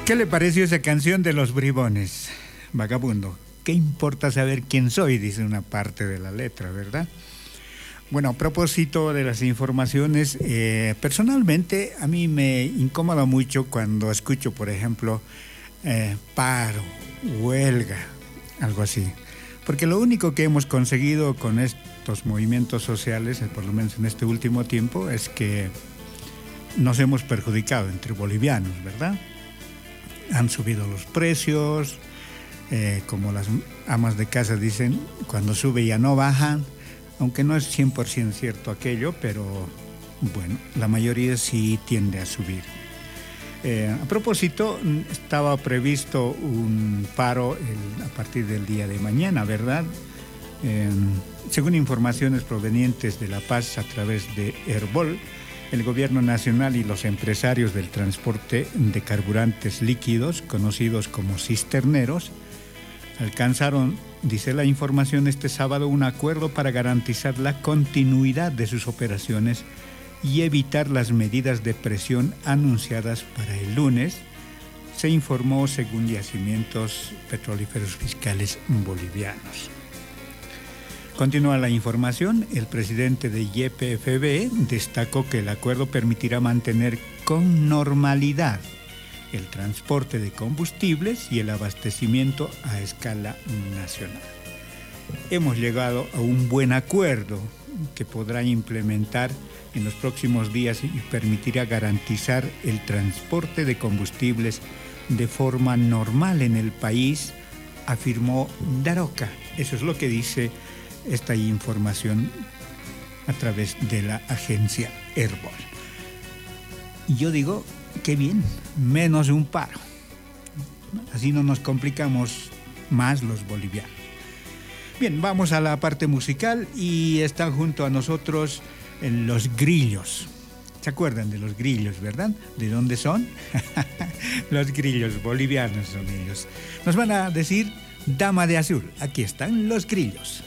¿Qué le pareció esa canción de Los Bribones? Vagabundo. ¿Qué importa saber quién soy? Dice una parte de la letra, ¿verdad? Bueno, a propósito de las informaciones, personalmente a mí me incomoda mucho cuando escucho, por ejemplo, paro, huelga, algo así. Porque lo único que hemos conseguido con estos movimientos sociales, por lo menos en este último tiempo, es que nos hemos perjudicado entre bolivianos, ¿verdad? Han subido los precios, como las amas de casa dicen, cuando sube ya no bajan, aunque no es 100% cierto aquello, pero bueno, la mayoría sí tiende a subir. A propósito, estaba previsto un paro a partir del día de mañana, ¿verdad? Según informaciones provenientes de La Paz a través de Herbol, el gobierno nacional y los empresarios del transporte de carburantes líquidos, conocidos como cisterneros, alcanzaron, dice la información, este sábado un acuerdo para garantizar la continuidad de sus operaciones y evitar las medidas de presión anunciadas para el lunes, se informó según yacimientos petrolíferos fiscales bolivianos. Continúa la información, el presidente de YPFB destacó que el acuerdo permitirá mantener con normalidad el transporte de combustibles y el abastecimiento a escala nacional. Hemos llegado a un buen acuerdo que podrá implementar en los próximos días y permitirá garantizar el transporte de combustibles de forma normal en el país, afirmó Daroca. Eso es lo que dice esta información a través de la agencia Herbol. Y yo digo, qué bien, menos un paro. Así no nos complicamos más los bolivianos. Bien, vamos a la parte musical y están junto a nosotros los Grillos. ¿Se acuerdan de los Grillos, verdad? ¿De dónde son? Los Grillos bolivianos son ellos. Nos van a decir Dama de Azul. Aquí están los Grillos.